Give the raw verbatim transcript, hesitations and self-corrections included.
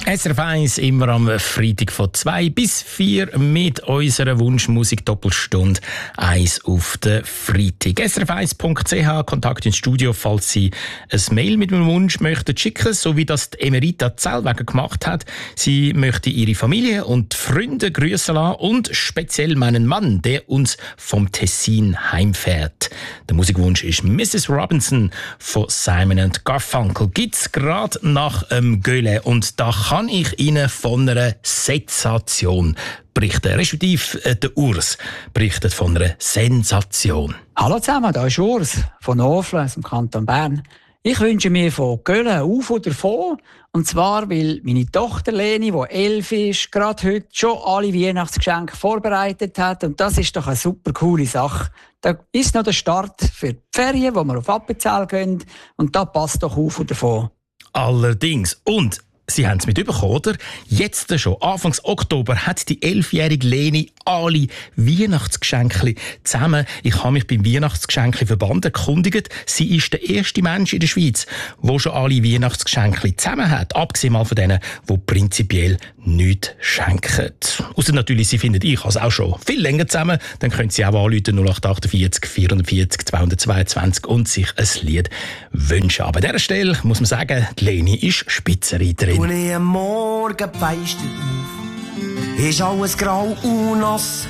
S R F eins immer am Freitag von zwei bis vier mit unserer Wunschmusik-Doppelstunde. Eins auf den Freitag. S R F eins punkt c h, Kontakt ins Studio, falls Sie ein Mail mit einem Wunsch möchten schicken, so wie das die Emerita Zellweger gemacht hat. Sie möchte ihre Familie und Freunde grüßen lassen und speziell meinen Mann, der uns vom Tessin heimfährt. Der Musikwunsch ist Missus Robinson von Simon and Garfunkel. Gibt's gerade nach ähm, Göhle und da kann ich Ihnen von einer Sensation berichten. Respektive äh, der Urs berichtet von einer Sensation. Hallo zusammen, da ist Urs von Oflen aus dem Kanton Bern. Ich wünsche mir von Köln auf oder davon. Und zwar, weil meine Tochter Leni, die elf ist, gerade heute schon alle Weihnachtsgeschenke vorbereitet hat. Und das ist doch eine super coole Sache. Da ist noch der Start für die Ferien, wo wir auf Appenzell gehen. Und da passt doch auf oder davon. Allerdings. Und Sie haben es mitbekommen, oder? Jetzt schon, Anfang Oktober, hat die elfjährige Leni alle Weihnachtsgeschenke zusammen. Ich habe mich beim Weihnachtsgeschenke-Verband erkundigt. Sie ist der erste Mensch in der Schweiz, der schon alle Weihnachtsgeschenke zusammen hat. Abgesehen mal von denen, die prinzipiell nichts schenken. Ausser natürlich, Sie finden, ich habe es auch schon viel länger zusammen. Dann können Sie auch anrufen null acht achtundvierzig vierundvierzig zweihundertzweiundzwanzig und sich ein Lied wünschen. Aber an dieser Stelle muss man sagen, die Leni ist Spitzenreiterin. Und ich am Morgen feist auf, ist alles grau und nass.